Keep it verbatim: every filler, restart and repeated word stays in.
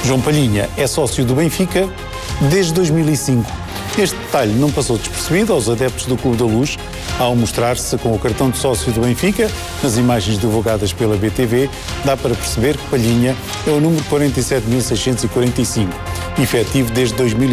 João Palhinha é sócio do Benfica desde dois mil e cinco. Este detalhe não passou despercebido aos adeptos do Clube da Luz ao mostrar-se com o cartão de sócio do Benfica. Nas imagens divulgadas pela B T V, dá para perceber que Palhinha é o número quarenta e sete mil seiscentos e quarenta e cinco, efetivo desde dois mil e cinco.